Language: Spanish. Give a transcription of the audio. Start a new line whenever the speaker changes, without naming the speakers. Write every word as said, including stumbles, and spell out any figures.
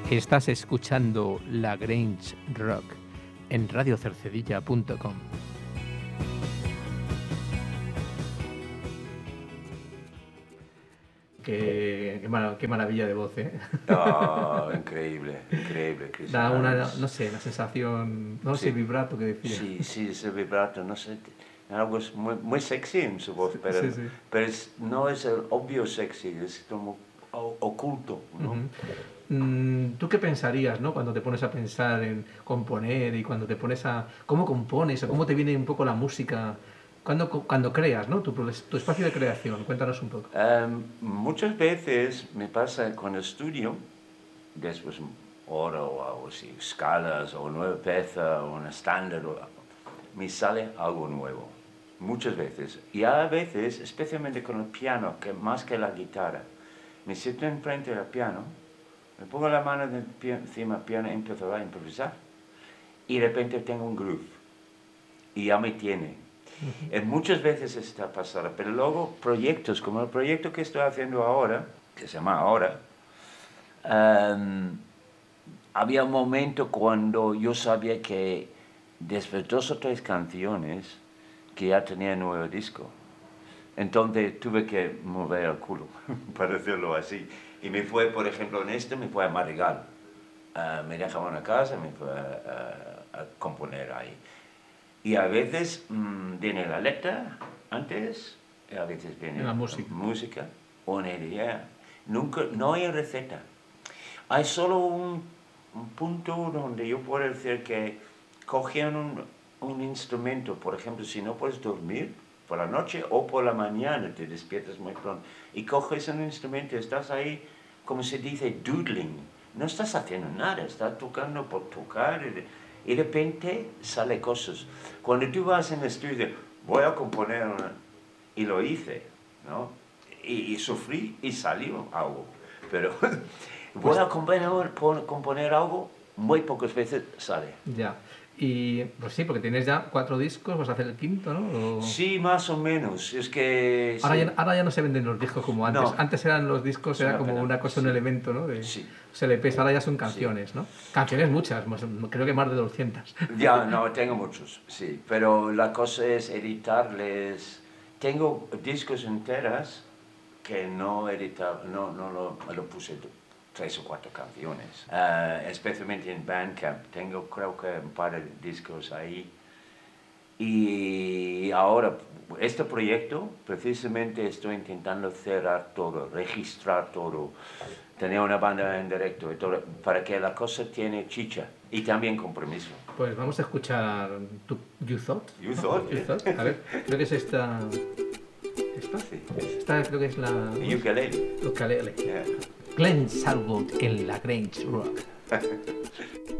Estás escuchando La Grange Rock en radio cercedilla punto com. Qué, qué, marav- qué maravilla de voz, ¿eh?
Oh, increíble, increíble. Chris
Da una,
Barnes.
no sé, la sensación, no sé,
Sí.
vibrato que decía.
Sí, sí, ese vibrato, no sé, algo es muy, muy sexy en su voz, pero,
Sí, sí.
pero es, no es el obvio sexy, es como o- oculto, ¿no?
Ujú. Mm, ¿Tú qué pensarías, no? Cuando te pones a pensar en componer y cuando te pones a... ¿Cómo compones o cómo te viene un poco la música? Cuando, cuando creas, ¿no? Tu, tu espacio de creación, cuéntanos un poco.
Em, muchas veces me pasa cuando estudio, después hora o algo así, escalas o nueva pieza o una estándar, o- me sale algo nuevo, muchas veces. Y a veces, especialmente con el piano, que más que la guitarra, me siento enfrente del piano, me pongo la mano del pi- encima del piano y empiezo a improvisar. Y de repente tengo un groove. Y ya me tiene. Eh, muchas veces está pasando, pero luego proyectos, como el proyecto que estoy haciendo ahora, que se llama Ahora, em, había un momento cuando yo sabía que después de dos o tres canciones que ya tenía un nuevo disco. Entonces tuve que mover el culo, para decirlo así. Y me fue, por ejemplo, en este me fue a Madrigal. Uh, me dejaba una casa y me fue a, a, a componer ahí. Y a veces mmm, viene la letra antes, y a veces viene
La música.
la música, una idea. Nunca, no hay receta. Hay solo un, un punto donde yo puedo decir que cogen un, un instrumento, por ejemplo, si no puedes dormir por la noche o por la mañana, te despiertas muy pronto, y coges un instrumento, estás ahí, como se dice, doodling. No estás haciendo nada, estás tocando por tocar y de, y de repente sale cosas. Cuando tú vas en el estudio, voy a componer una, y lo hice, ¿no? Y, y sufrí y salió algo. Pero voy a componer, componer algo, muy pocas veces sale.
Ya. Y pues sí, porque tienes ya cuatro discos, vas a hacer el quinto, ¿no? O...
Sí, más o menos. Es que...
Ahora,
sí.
ya, ahora ya no se venden los discos como antes.
No.
Antes eran los discos,
Es
era
una
como
pena.
una cosa,
Sí.
un elemento, ¿no? De
Sí.
L Ps, ahora ya son canciones, ¿no? Canciones muchas, más- creo que más de doscientas.
Ya, no, tengo muchos, sí. Pero la cosa es editarles. Tengo discos enteras que no editaba, no, no lo, lo puse tres o cuatro canciones. Uh, especialmente en Bandcamp. Tengo creo que un par de discos ahí. Y ahora, este proyecto, precisamente estoy intentando cerrar todo, registrar todo, tener una banda en directo y todo, para que la cosa tiene chicha y también compromiso.
Pues vamos a escuchar tu, You Thought.
You
¿no?
Thought,
You
yeah.
Thought. A ver, creo que es esta... ¿Esta?
Sí.
Esta creo que es la...
Ukulele.
Ukulele.
Yeah.
Glenn Salwood en La Grange Rock.